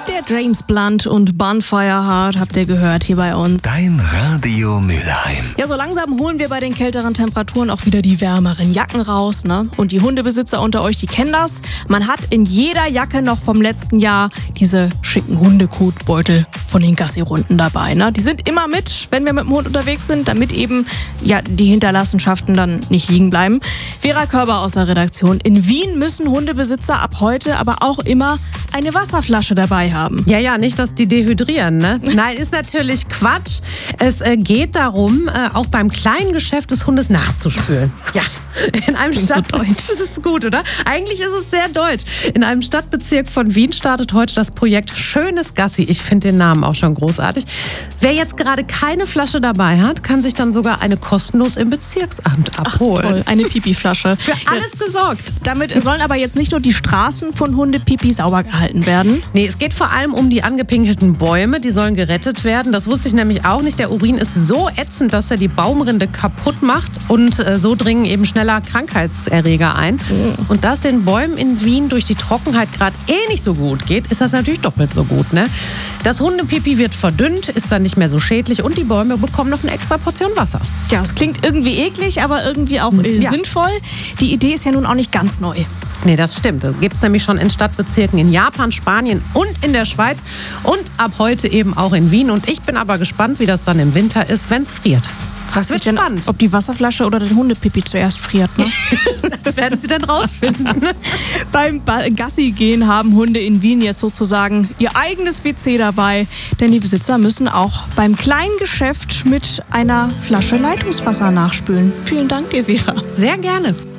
Der James Blunt und Bonfire Heart habt ihr gehört hier bei uns. Dein Radio Mülheim. Ja, so langsam holen wir bei den kälteren Temperaturen auch wieder die wärmeren Jacken raus, ne? Und die Hundebesitzer unter euch, die kennen das. Man hat in jeder Jacke noch vom letzten Jahr diese schicken Hundekotbeutel von den Gassi-Runden dabei, ne? Die sind immer mit, wenn wir mit dem Hund unterwegs sind, damit eben ja die Hinterlassenschaften dann nicht liegen bleiben. Vera Körber aus der Redaktion. In Wien müssen Hundebesitzer ab heute aber auch immer eine Wasserflasche dabei haben. Ja, nicht, dass die dehydrieren, ne? Nein, ist natürlich Quatsch. Es geht darum, auch beim kleinen Geschäft des Hundes nachzuspülen. Ja, in einem Stadtbezirk. Das ist gut, oder? Eigentlich ist es sehr deutsch. In einem Stadtbezirk von Wien startet heute das Projekt Schönes Gassi. Ich finde den Namen auch schon großartig. Wer jetzt gerade keine Flasche dabei hat, kann sich dann sogar eine kostenlos im Bezirksamt abholen. Ach, toll. Eine Pipi-Flasche. Für alles gesorgt. Damit sollen aber jetzt nicht nur die Straßen von Hundepipi sauber gehalten werden. Nee, es geht vor allem um die angepinkelten Bäume. Die sollen gerettet werden. Das wusste ich nämlich auch nicht. Der Urin ist so ätzend, dass er die Baumrinde kaputt macht. Und so dringen eben schneller Krankheitserreger ein. Und da es den Bäumen in Wien durch die Trockenheit gerade nicht so gut geht, ist das natürlich doppelt so gut, ne? Das Hundepipi wird verdünnt, ist dann nicht mehr so schädlich und die Bäume bekommen noch eine extra Portion Wasser. Ja, es klingt irgendwie eklig, aber irgendwie auch sinnvoll. Die Idee ist ja nun auch nicht ganz neu. Nee, das stimmt. Das gibt es nämlich schon in Stadtbezirken in Japan, Spanien und in der Schweiz und ab heute eben auch in Wien. Und ich bin aber gespannt, wie das dann im Winter ist, wenn es friert. Das wird spannend. Ob die Wasserflasche oder der Hundepipi zuerst friert, ne? Das werden sie dann rausfinden. Beim Gassi-Gehen haben Hunde in Wien jetzt sozusagen ihr eigenes WC dabei. Denn die Besitzer müssen auch beim kleinen Geschäft mit einer Flasche Leitungswasser nachspülen. Vielen Dank dir, Vera. Sehr gerne.